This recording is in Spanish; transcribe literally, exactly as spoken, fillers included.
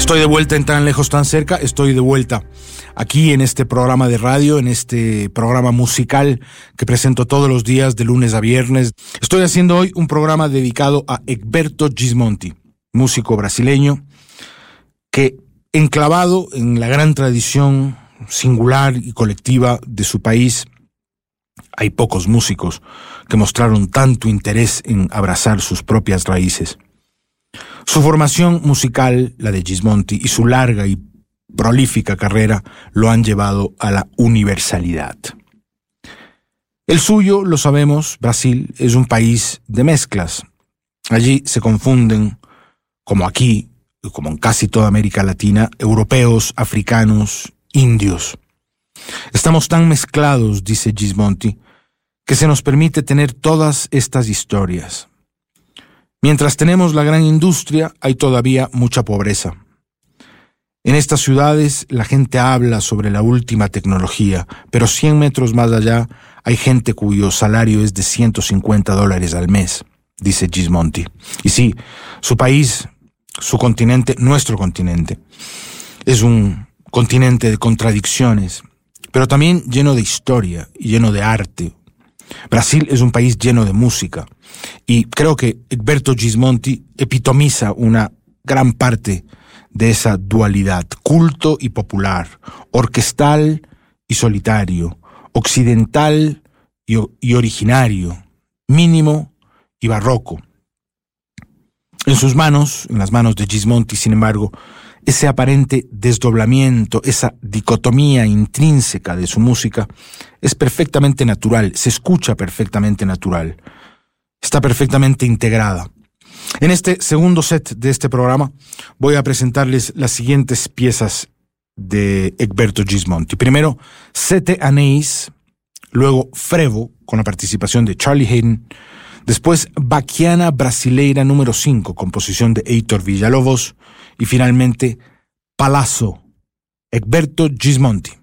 Estoy de vuelta en Tan Lejos, Tan Cerca. Estoy de vuelta aquí en este programa de radio, en este programa musical que presento todos los días de lunes a viernes. Estoy haciendo hoy un programa dedicado a Egberto Gismonti, músico brasileño que, enclavado en la gran tradición singular y colectiva de su país, hay pocos músicos que mostraron tanto interés en abrazar sus propias raíces. Su formación musical, la de Gismonti, y su larga y prolífica carrera lo han llevado a la universalidad. El suyo, lo sabemos, Brasil es un país de mezclas. Allí se confunden, como aquí, y como en casi toda América Latina, europeos, africanos, indios. Estamos tan mezclados, dice Gismonti, que se nos permite tener todas estas historias. Mientras tenemos la gran industria, hay todavía mucha pobreza. En estas ciudades la gente habla sobre la última tecnología, pero cien metros más allá hay gente cuyo salario es de ciento cincuenta dólares al mes, dice Gismonti. Y sí, su país, su continente, nuestro continente, es un continente de contradicciones, pero también lleno de historia y lleno de arte. Brasil es un país lleno de música y creo que Egberto Gismonti epitomiza una gran parte de esa dualidad, culto y popular, orquestal y solitario, occidental y, y originario, mínimo y barroco. En sus manos, en las manos de Gismonti, sin embargo, ese aparente desdoblamiento, esa dicotomía intrínseca de su música es perfectamente natural, se escucha perfectamente natural, está perfectamente integrada. En este segundo set de este programa voy a presentarles las siguientes piezas de Egberto Gismonti. Primero, Sete Anéis, luego Frevo, con la participación de Charlie Haden, después Baquiana Brasileira número cinco, composición de Heitor Villa-Lobos, y finalmente Palazzo, Egberto Gismonti.